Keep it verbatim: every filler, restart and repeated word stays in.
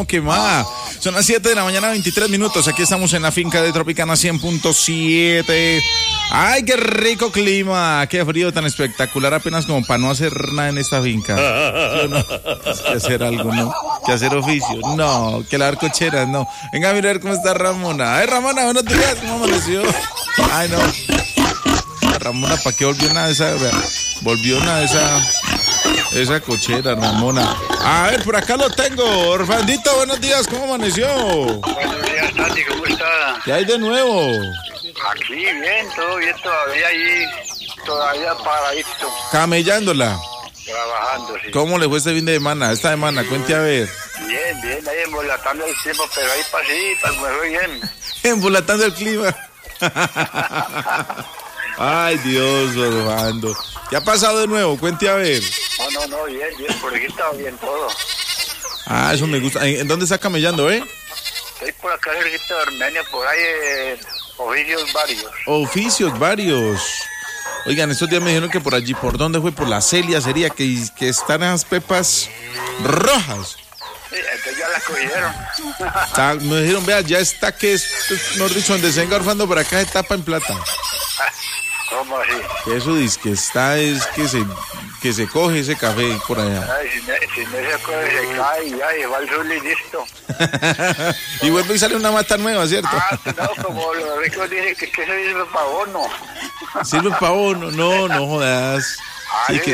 quemada. Son las siete de la mañana, veintitrés minutos. Aquí estamos en la finca de Tropicana cien punto siete. Ay, qué rico clima. Qué frío tan espectacular, apenas como para no hacer nada en esta finca. ¿Sí o no? Es que hacer algo, ¿no? Que hacer oficio. No, que lavar cocheras, no. Venga a mirar cómo está Ramona. Ay, Ramona, buenos días. ¿Cómo amaneció? Ay, no. Ramona, ¿para qué volvió nada de esa? Volvió nada de esa... Esa cochera, Ramona. A ver, por acá lo tengo. Orfandito, buenos días, ¿cómo amaneció? Buenos días, Tati, ¿cómo está? ¿Qué hay de nuevo? Aquí bien, todo bien, todavía ahí, todavía paradito. Camellándola. Trabajando, sí. ¿Cómo le fue este fin de semana? Esta semana, cuente a ver. Bien, bien, ahí embolatando el tiempo, pero ahí pasita, me fue bien. Embolatando el clima. Ay, Dios, Orlando. ¿Qué ha pasado de nuevo? Cuente a ver. No, no, no, bien, bien, por aquí está bien todo. Ah, eso me gusta. ¿En dónde está camellando, eh? Estoy por acá cerquita de Armenia, por ahí, eh, oficios varios. Oficios varios. Oigan, estos días me dijeron que por allí, ¿por dónde fue? Por la Celia sería, que, que están esas pepas rojas. Sí, entonces ya las cogieron. Está, me dijeron, vea, ya está que es, no dicho, donde se venga Orfando por acá se tapa en plata. ¿Cómo así? Que eso dice que está, es que se, que se coge ese café por allá. Ay, si, no, si no se coge, se cae y ya, y va al sur y listo. Y vuelve y sale una mata nueva, ¿cierto? Ah, no, como los ricos dicen que, que eso sirve para abono. Sirve para uno, no, no jodas. Sí, que